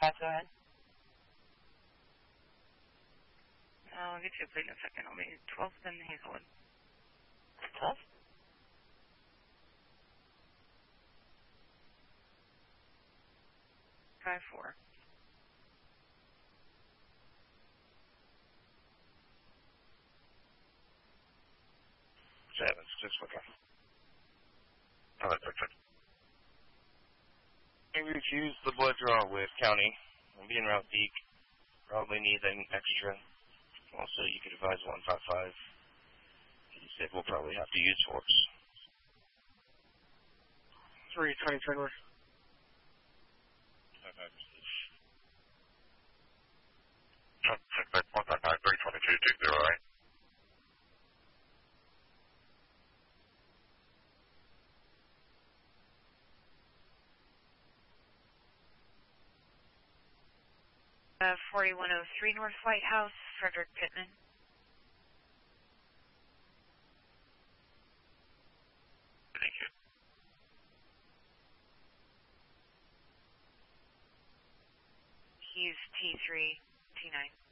go ahead. I'll get you a plate in a second. I'll be 12th and Hazelwood. 12th? Drive 4. Seven, 6 okay. All right, perfect. Maybe refuse the blood draw with county. I'll be in route peak. Probably need an extra. Also, you could advise 155. You said we'll probably have to use force. 320 trigger. 322, right? Uh, 4103 North White House, Frederick Pittman. Thank you. He's T3, T9.